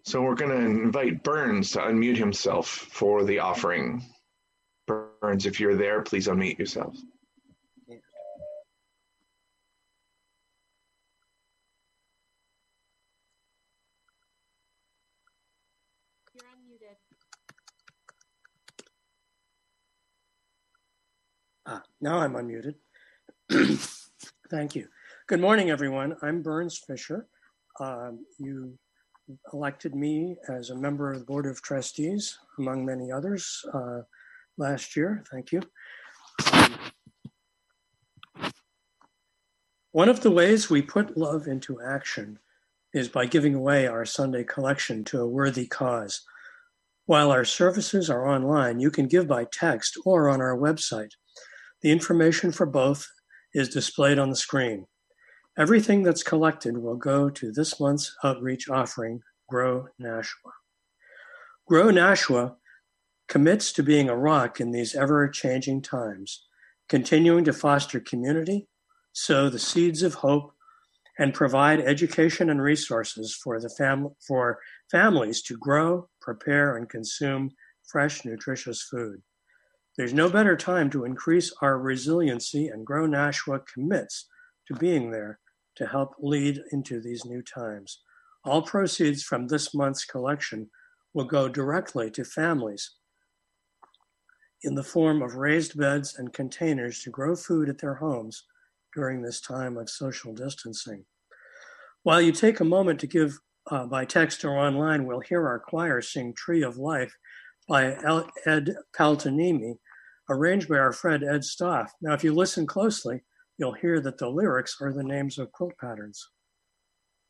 So we're going to invite Burns to unmute himself for the offering. Burns, if you're there, please unmute yourself. You're unmuted. Now I'm unmuted. Thank you. Good morning, everyone. I'm Burns Fisher. You elected me as a member of the Board of Trustees, among many others, last year. Thank you. One of the ways we put love into action is by giving away our Sunday collection to a worthy cause. While our services are online, you can give by text or on our website. The information for both is displayed on the screen. Everything that's collected will go to this month's outreach offering, Grow Nashua. Grow Nashua commits to being a rock in these ever-changing times, continuing to foster community, sow the seeds of hope, and provide education and resources for families to grow, prepare, and consume fresh, nutritious food. There's no better time to increase our resiliency, and Grow Nashua commits to being there to help lead into these new times. All proceeds from this month's collection will go directly to families in the form of raised beds and containers to grow food at their homes during this time of social distancing. While you take a moment to give by text or online, we'll hear our choir sing Tree of Life by Ed Paltanimi, arranged by our friend Ed Stoff. Now, if you listen closely, you'll hear that the lyrics are the names of quilt patterns.